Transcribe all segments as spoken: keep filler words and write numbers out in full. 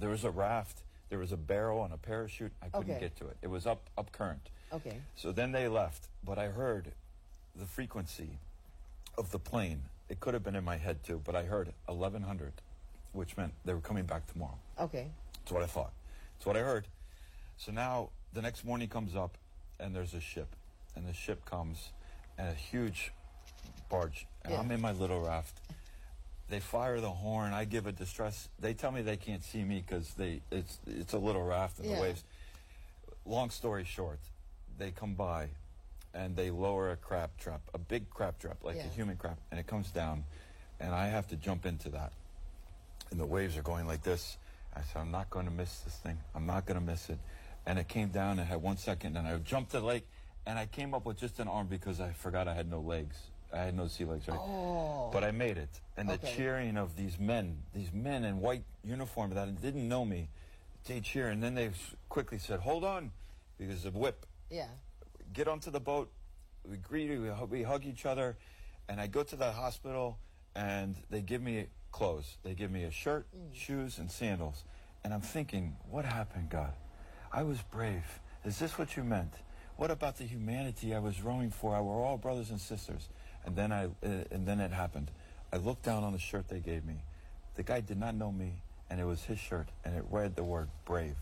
there was a raft, there was a barrel and a parachute. I couldn't Okay. get to it. It was up up current. Okay. So then they left, but I heard the frequency of the plane. It could have been in my head too, but I heard eleven hundred, which meant they were coming back tomorrow. Okay. That's what I thought. That's what I heard. So now the next morning comes up, and there's a ship, and the ship comes, and a huge barge, and Yeah. I'm in my little raft. They fire the horn. I give a distress. They tell me they can't see me because they it's it's a little raft in Yeah. the waves. Long story short, they come by, and they lower a crab trap, a big crab trap, like Yeah. a human crab, and it comes down, and I have to jump into that. And the waves are going like this. I said, I'm not going to miss this thing. I'm not going to miss it. And it came down and had one second, and I jumped the lake, and I came up with just an arm because I forgot I had no legs. I had no sea legs, right? Oh. But I made it. And the Okay. cheering of these men, these men in white uniform that didn't know me, they cheer, and then they s- quickly said, hold on, because of whip. Yeah. Get onto the boat. We greet, we hug, we hug each other, and I go to the hospital, and they give me clothes. They give me a shirt, shoes, and sandals. And I'm thinking, what happened, God? I was brave. Is this what you meant? What about the humanity I was rowing for? We're all brothers and sisters. And then I, uh, and then it happened. I looked down on the shirt they gave me. The guy did not know me, and it was his shirt, and it read the word brave.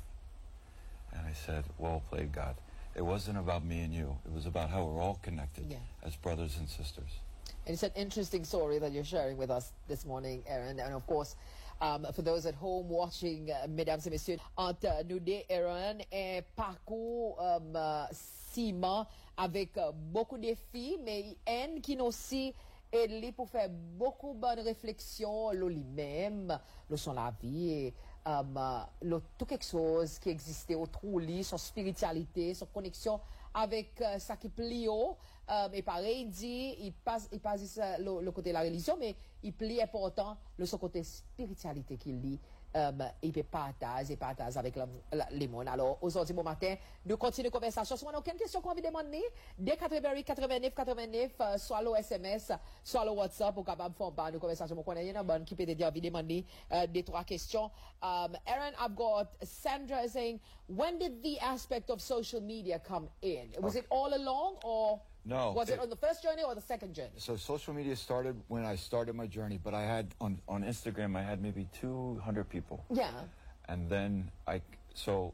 And I said, well played, God. It wasn't about me and you. It was about how we're all connected Yeah. as brothers and sisters. And it's an interesting story that you're sharing with us this morning, Aaron. And of course, um, for those at home watching, uh, mesdames et messieurs, entre nous deux, Aaron, un parcours um, uh, ciment avec uh, beaucoup de défis, mais un qui nous aussi aide pour faire beaucoup de bonnes réflexions, le lui-même, le son la vie, et, um, uh, le, tout quelque chose qui existait autour de lui, son spiritualité, son connexion avec uh, ça qui plie haut. Um, et pareil, il dit, il passe, il passe uh, le, le côté de la religion, mais il plie important le son côté spiritualité qu'il lit. Um, il peut partager, partager avec la, la, les mondes. Alors, aujourd'hui, bon matin, nous continuons la conversation. Si on a aucune question qu'on veut demander, dès quatre-vingt-huit quatre-vingt-neuf quatre-vingt-neuf, euh, soit le S M S, soit le WhatsApp, pour capable faire une conversation. Mon connaît, il y a une bonne qui peut te dire, envie de demander euh, des trois questions. Um, Aaron, I've got Sandra saying, when did the aspect of social media come in? Was Okay. it all along, or No, was it, it- on the first journey or the second journey? So social media started when I started my journey, but I had on, on Instagram, I had maybe two hundred people. Yeah. And then I, so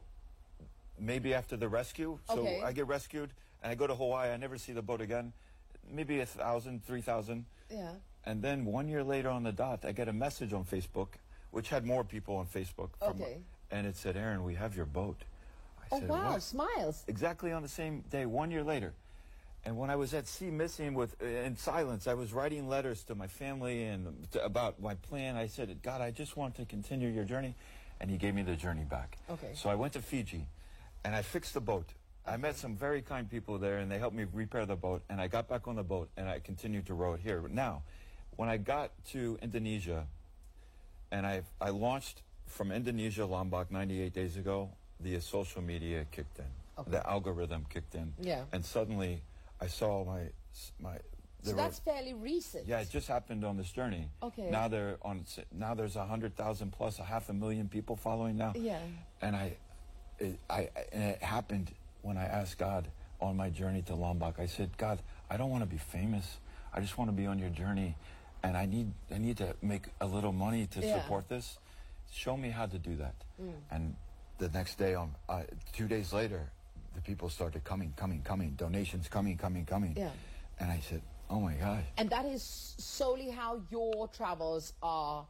maybe after the rescue, so Okay. I get rescued and I go to Hawaii, I never see the boat again, maybe a thousand, three thousand. Yeah. And then one year later on the dot, I get a message on Facebook, which had more people on Facebook. From, Okay. And it said, Aaron, we have your boat. I Oh, said, wow, "What?" smiles. Exactly on the same day, one year later. And when I was at sea missing with uh, in silence, I was writing letters to my family and to, about my plan. I said, God, I just want to continue your journey. And he gave me the journey back. Okay. So I went to Fiji and I fixed the boat. I met some very kind people there and they helped me repair the boat. And I got back on the boat and I continued to row it here. But now, when I got to Indonesia and I I launched from Indonesia, Lombok, ninety-eight days ago, the social media kicked in. Okay. The algorithm kicked in. Yeah. And suddenly I saw my my. So there that's were- fairly recent. yeah, it just happened on this journey. Okay. Now they're on. Now there's a hundred thousand plus, a half a million people following now. Yeah. And I, it, I, and it happened when I asked God on my journey to Lombok. I said, God, I don't want to be famous. I just want to be on your journey, and I need, I need to make a little money to Yeah. support this. Show me how to do that. And the next day, on uh, two days later, the people started coming, coming, coming, donations coming, coming, coming. Yeah. And I said, oh my God. And that is solely how your travels are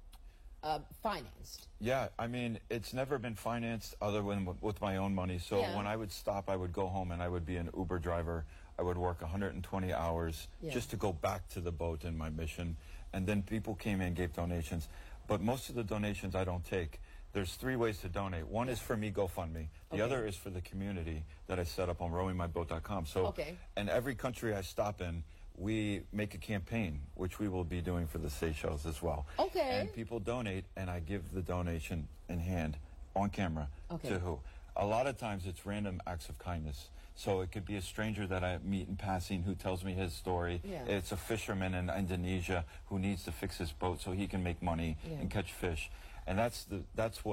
uh, financed. Yeah, I mean, it's never been financed other than w- with my own money. So Yeah. when I would stop, I would go home and I would be an Uber driver. I would work one hundred twenty hours Yeah. just to go back to the boat in my mission. And then people came in and gave donations. But most of the donations I don't take. There's three ways to donate. One is for me, GoFundMe. The Okay. other is for the community that I set up on rowing my boat dot com. So Okay. in every country I stop in, we make a campaign, which we will be doing for the Seychelles as well. Okay. And people donate, and I give the donation in hand, on camera, Okay. to who? A lot of times it's random acts of kindness. So it could be a stranger that I meet in passing who tells me his story. Yeah. It's a fisherman in Indonesia who needs to fix his boat so he can make money Yeah. and catch fish. And that's the that's what